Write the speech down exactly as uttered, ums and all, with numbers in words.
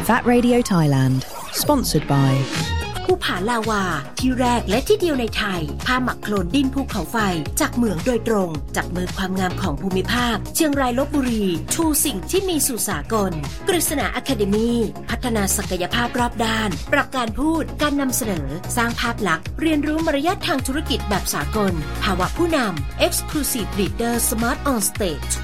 That Radio Thailand Sponsored by ภูผาลาวาที่แรกและที่เดียวในไทยผ้าหมักโคลนดินภูเขาไฟจากเหมืองโดยตรงจากเมืองความงามของภูมิภาคเชียงรายลพบุรีชูสิ่งที่มีสู่สากลกฤษณาอะคาเดมีพัฒนาศักยภาพรอบด้านปรับการพูดการนำเสนอสร้างภาพลักษณ์เรียนรู้มารยาททางธุรกิจแบบสากลภาวะผู้นำ Exclusive Leader Smart on Stage